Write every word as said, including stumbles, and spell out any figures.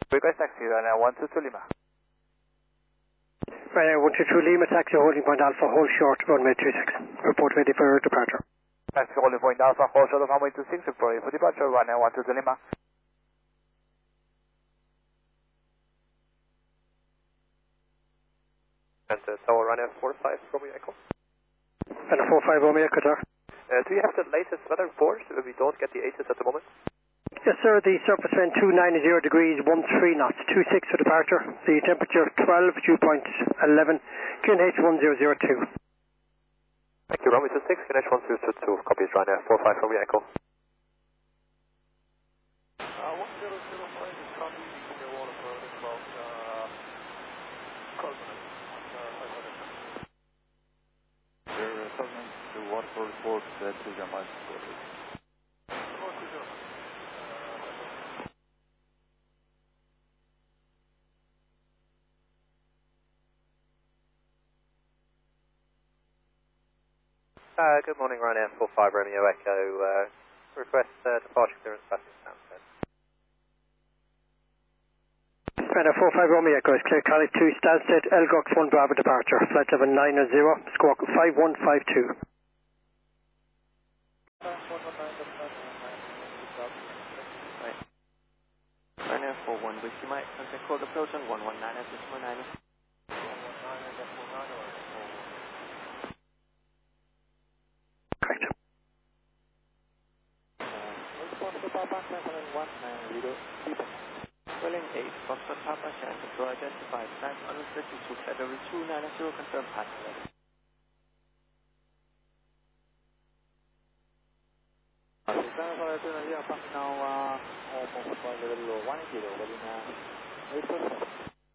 Request taxi, Ryanair one two two Lima. Ryanair one two two Lima, taxi holding point Alpha, hold short, runway two six. Report ready for departure. Taxi holding point Alpha, hold short of runway two six, report ready for departure, Ryanair one two two Lima. And uh, Tower Ryanair four five Romeo Echo. And a four five Romeo Echo, sir. Uh, do you have the latest weather report? We don't get the A T I S at the moment. Yes, sir. The surface wind two nine zero degrees, one three knots, two six for departure. The temperature twelve, dew point eleven, Q N H one zero zero two. Thank you, runway two six, Q N H one zero zero two, copies Ryanair four five Romeo Echo. Uh, one zero zero five is coming from your water for about uh, twelve minutes. Your Southern to Waterford Report, uh, to your mind. Uh, good morning, Ryanair four five Romeo Echo. Uh, request uh, departure clearance passing Stansted. Ryanair four five Romeo Echo is clear, Cali two, Stansted, Elgox one Bravo departure. Flight level nine zero, squawk five one five two. Ryanair four one, which you might contact code approach on one one nine at six one nine. Correct. Welling eight, Foxtrot Papa Shan, control identified, flight unrestricted to category two nine zero, confirm passenger. Sistema para el turno día, página one, o por level one zero,